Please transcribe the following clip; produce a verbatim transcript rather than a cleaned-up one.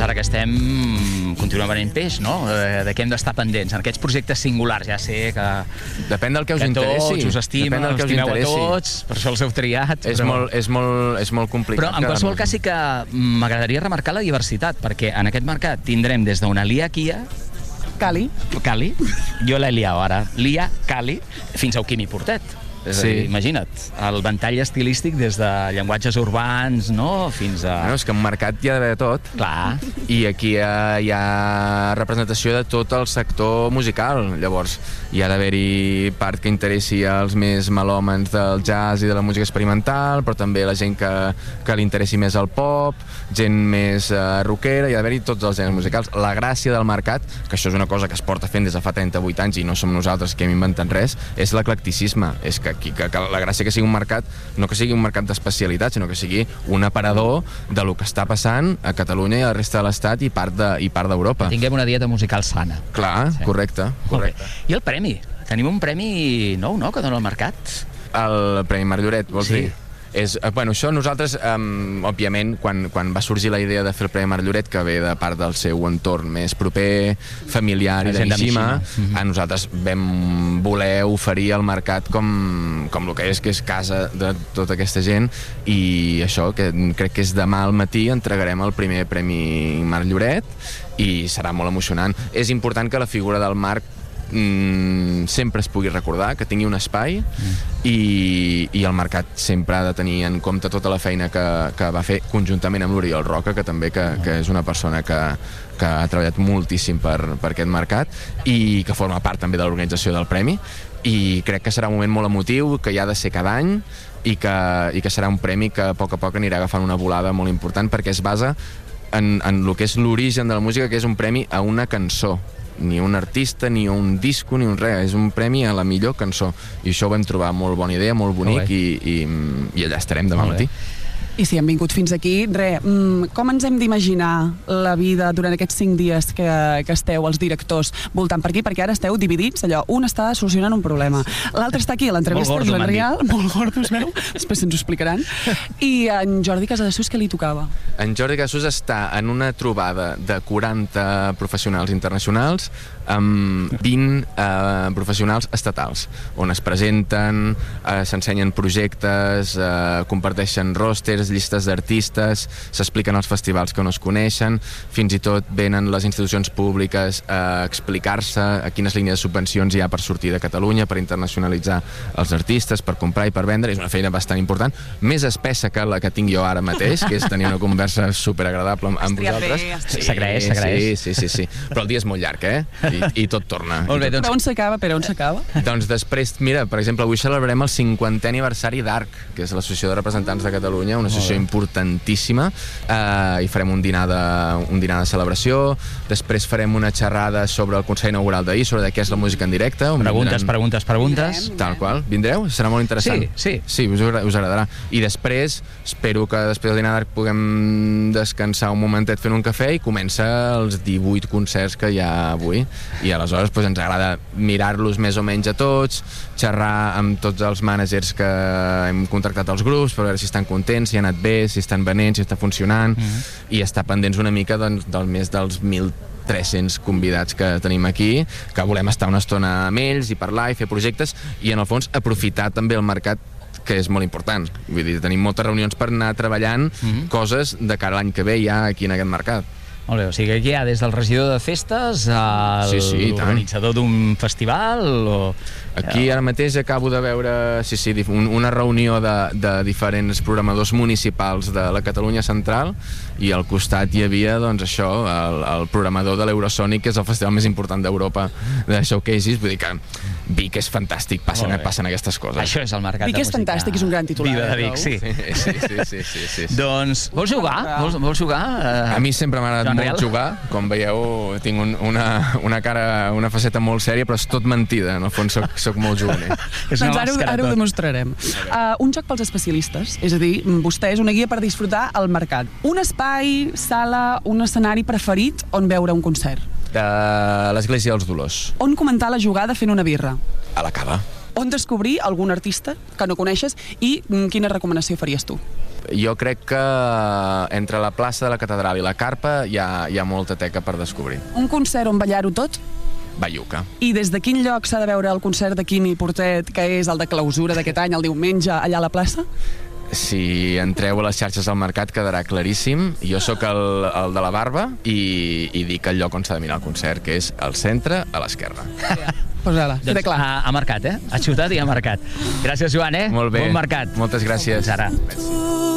ara que estem, continuem venent peix, no? De què hem d'estar pendents? En aquests projectes singulars, ja sé que... Depèn del que us que interessi. tots us estima, Depèn del que us estimeu interessi. a tots, per això els heu triat. És, però... molt, és, molt, és molt complicat. Però en qualsevol cas sí que m'agradaria remarcar la diversitat, perquè en aquest mercat tindrem des d'una Lia Kia, Cali. Cali, jo l'he liat ara, Lia, Cali, fins a Quimi Portet. És a dir, Sí. imagina't, el ventall estilístic des de llenguatges urbans, no?, fins a... Bueno, és que en mercat hi ha d'haver de tot. Clar. I aquí hi ha, hi ha representació de tot el sector musical. Llavors, hi ha d'haver-hi part que interessi als més melòmens del jazz i de la música experimental, però també la gent que, que li interessi més el pop, gent més uh, rockera, hi ha d'haver-hi tots els gèneres musicals. La gràcia del mercat, que això és una cosa que es porta fent des de fa trenta-vuit anys i no som nosaltres que hem inventat res, és l'eclecticisme. És que aquí, que, que la gràcia que sigui un mercat, no que sigui un mercat d'especialitat, sinó que sigui un aparador de lo que està passant a Catalunya i a la resta de l'Estat i part de, i part d'Europa. Tinguem una dieta musical sana. Clar, Sí. correcte, correcte. I el premi? Tenim un premi nou, no?, que dona el mercat. El Premi Marc Lloret, vols Sí. dir? És, eh, bueno, això nosaltres, um, òbviament, quan, quan va sorgir la idea de fer el Premi Marc Lloret, que ve de part del seu entorn més proper, familiar i La de gent de Mishima, Mishima. a nosaltres vam voler oferir al mercat com, com el que és, que és casa de tota aquesta gent, i això, que crec que és demà al matí, entregarem el primer Premi Marc Lloret, i serà molt emocionant. És important que la figura del Marc Mm, sempre es pugui recordar, que tingui un espai, mm. i, i el mercat sempre ha de tenir en compte tota la feina que, que va fer conjuntament amb l'Oriol Roca, que també que, que és una persona que, que ha treballat moltíssim per, per aquest mercat i que forma part també de l'organització del Premi, i crec que serà un moment molt emotiu, que hi ha de ser cada any, i que, i que serà un premi que a poc a poc anirà agafant una volada molt important, perquè es basa en, en el que és l'origen de la música, que és un premi a una cançó, ni un artista, ni un disco, ni un res, és un premi a la millor cançó, i això ho vam trobar molt bona idea, molt bonic, i, i, i allà estarem demà matí. I si hem vingut fins aquí, re, com ens hem d'imaginar la vida durant aquests cinc dies que, que esteu els directors voltant per aquí? Perquè ara esteu dividits, allò, un està solucionant un problema, l'altre està aquí a l'entrevista Molt gordo, Joan m'han Rial, molt gordo, es veu, després ens ho explicaran, i en Jordi Casadesús què li tocava? En Jordi Casadesús està en una trobada de quaranta professionals internacionals amb vint eh, professionals estatals, on es presenten, eh, s'ensenyen projectes, eh, comparteixen rosters, llistes d'artistes, s'expliquen els festivals que no es coneixen, fins i tot venen les institucions públiques a explicar-se a quines línies de subvencions hi ha per sortir de Catalunya, per internacionalitzar els artistes, per comprar i per vendre. És una feina bastant important, més espessa que la que tinc jo ara mateix, que és tenir una conversa superagradable amb, amb vosaltres. S'agraeix, s'agraeix. Sí, sí, sí, sí. Però el dia és molt llarg, eh? I, i tot torna. Molt bé, Però doncs... on s'acaba? Per on s'acaba? Doncs després, mira, per exemple, avui celebrarem el cinquantè aniversari d'A R C, que és l'Associació de Representants de Catalunya, una associació importantíssima, eh, i farem un dinar, de, un dinar de celebració. Després farem una xerrada sobre el concert inaugural d'ahir, sobre què és la música en directe. Preguntes, Vindran... preguntes, preguntes. Vindrem. Tal qual. Vindreu? Serà molt interessant. Sí, sí. Sí, us, agra- us agradarà. I després, espero que després del dinar d'A R C puguem descansar un momentet fent un cafè, i comença els divuit concerts que hi ha avui. I aleshores pues, ens agrada mirar-los més o menys a tots, xerrar amb tots els mànagers que hem contractat als grups per veure si estan contents, si ha anat bé, si estan venent, si està funcionant, mm-hmm. i estar pendents una mica doncs, del més dels mil tres-cents convidats que tenim aquí, que volem estar una estona amb ells i parlar i fer projectes, i en el fons aprofitar també el mercat, que és molt important. Vull dir, tenim moltes reunions per anar treballant mm-hmm. coses de cara a l'any que ve ja aquí en aquest mercat. Molt bé, o sigui que aquí hi ha des del regidor de festes a Sí, sí, i tant. l'organitzador d'un festival o... Aquí ara mateix acabo de veure sí, sí, dif- un- una reunió de, de diferents programadors municipals de la Catalunya Central, i al costat hi havia doncs, això, el, el programador de l'Eurosonic, que és el festival més important d'Europa de showcases. Vull dir que Vic és fantàstic, passen, Molt bé. passen aquestes coses. Això és el mercat Vic de és música. fantàstic, és un gran titular, Viva de eh, Vic, sí. Sí, sí, sí, sí, sí, sí, sí. Doncs, vols jugar? Vols, vols jugar? A mi sempre m'ha agradat Joan molt Rial? jugar. Com veieu, tinc un, una, una cara, una faceta molt sèria, però és tot mentida. En el fons soc, soc molt juganer. És una Doncs ara, ho- màscara, ara ho tot. demostrarem. Uh, un joc pels especialistes, és a dir, vostè és una guia per disfrutar el mercat. Un espai, sala, un escenari preferit on veure un concert. De l'Església dels Dolors. On comentar la jugada fent una birra. A la cava. On descobrir algun artista que no coneixes i mm, quina recomanació faries tu? jo crec que entre la plaça de la Catedral i la Carpa hi ha, hi ha molta teca per descobrir. Un concert on ballar-ho tot? Belluca. I des de quin lloc s'ha de veure el concert de Quimi Portet, que és el de clausura d'aquest any, el diumenge, allà a la plaça? Si entreu a les xarxes del mercat quedarà claríssim. Jo sóc el, el de la barba i, i dic el lloc on s'ha de mirar el concert, que és al centre, a l'esquerra. Pues ara, Doncs queda clar. ha, ha marcat, eh? Ha xutat i ha marcat. Gràcies, Joan, eh? Molt bé. Bon mercat. Moltes gràcies. Fins ara. Merci.